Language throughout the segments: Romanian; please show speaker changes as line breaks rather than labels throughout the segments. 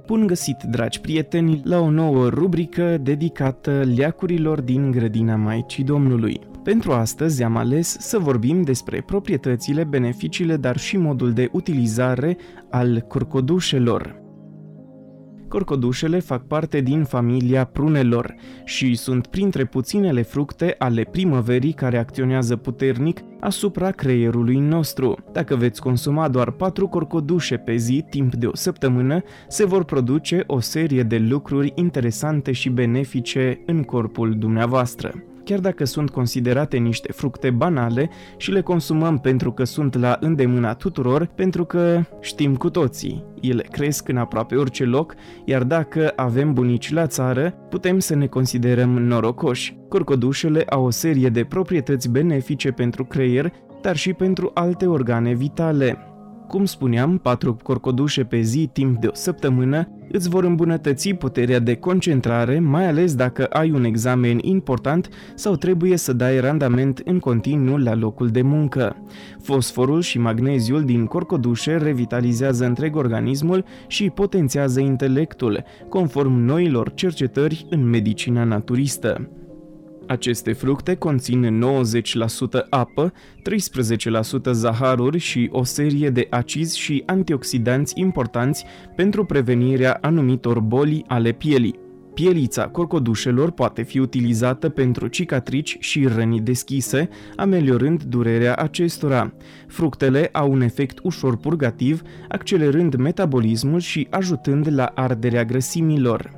Bun găsit, dragi prieteni, la o nouă rubrică dedicată leacurilor din grădina Maicii Domnului. Pentru astăzi am ales să vorbim despre proprietățile, beneficiile, dar și modul de utilizare al corcodușelor. Corcodușele fac parte din familia prunelor și sunt printre puținele fructe ale primăverii care acționează puternic asupra creierului nostru. Dacă veți consuma doar 4 corcodușe pe zi timp de o săptămână, se vor produce o serie de lucruri interesante și benefice în corpul dumneavoastră. Chiar dacă sunt considerate niște fructe banale și le consumăm pentru că sunt la îndemâna tuturor, pentru că știm cu toții, ele cresc în aproape orice loc, iar dacă avem bunici la țară, putem să ne considerăm norocoși. Corcodușele au o serie de proprietăți benefice pentru creier, dar și pentru alte organe vitale. Cum spuneam, 4 corcodușe pe zi timp de o săptămână îți vor îmbunătăți puterea de concentrare, mai ales dacă ai un examen important sau trebuie să dai randament în continuu la locul de muncă. Fosforul și magneziul din corcodușe revitalizează întreg organismul și potențează intelectul, conform noilor cercetări în medicina naturistă. Aceste fructe conțin 90% apă, 13% zaharuri și o serie de acizi și antioxidanți importanți pentru prevenirea anumitor boli ale pielii. Pielița corcodușelor poate fi utilizată pentru cicatrici și răni deschise, ameliorând durerea acestora. Fructele au un efect ușor purgativ, accelerând metabolismul și ajutând la arderea grăsimilor.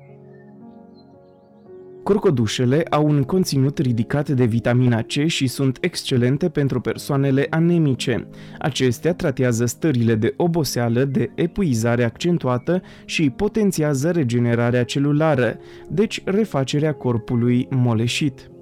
Corcodușele au un conținut ridicat de vitamina C și sunt excelente pentru persoanele anemice. Acestea tratează stările de oboseală, de epuizare accentuată și potențiază regenerarea celulară, deci refacerea corpului moleșit.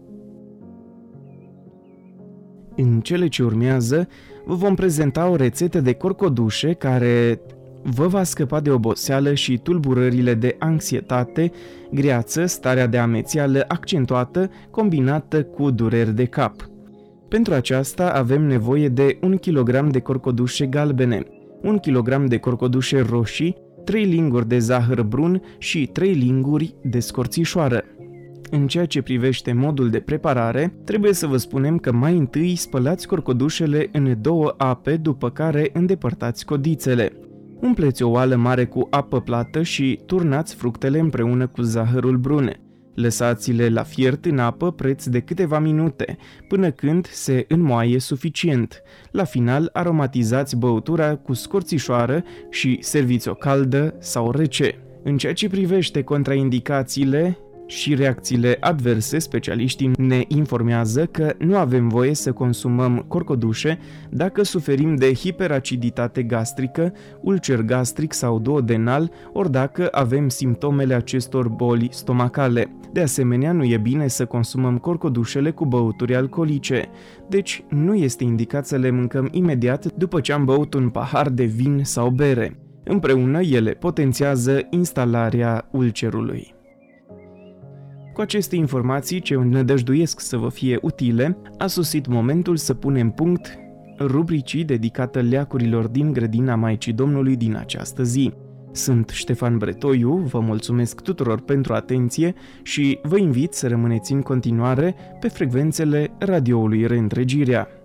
În cele ce urmează, vă vom prezenta o rețetă de corcodușe care vă va scăpa de oboseală și tulburările de anxietate, greață, starea de amețeală accentuată combinată cu dureri de cap. Pentru aceasta avem nevoie de 1 kg de corcodușe galbene, 1 kg de corcodușe roșii, 3 linguri de zahăr brun și 3 linguri de scorțișoară. În ceea ce privește modul de preparare, trebuie să vă spunem că mai întâi spălați corcodușele în 2 ape, după care îndepărtați codițele. Umpleți o oală mare cu apă plată și turnați fructele împreună cu zahărul brun. Lăsați-le la fiert în apă preț de câteva minute, până când se înmoaie suficient. La final, aromatizați băutura cu scorțișoară și serviți-o caldă sau rece. În ceea ce privește contraindicațiile și reacțiile adverse, specialiștii ne informează că nu avem voie să consumăm corcodușe dacă suferim de hiperaciditate gastrică, ulcer gastric sau duodenal, ori dacă avem simptomele acestor boli stomacale. De asemenea, nu e bine să consumăm corcodușele cu băuturi alcoolice, deci nu este indicat să le mâncăm imediat după ce am băut un pahar de vin sau bere. Împreună, ele potențează instalarea ulcerului. Cu aceste informații, ce nădăjduiesc să vă fie utile, a sosit momentul să punem punct rubricii dedicată leacurilor din grădina Maicii Domnului din această zi. Sunt Ștefan Bretoiu, vă mulțumesc tuturor pentru atenție și vă invit să rămâneți în continuare pe frecvențele radioului Reîntregirea.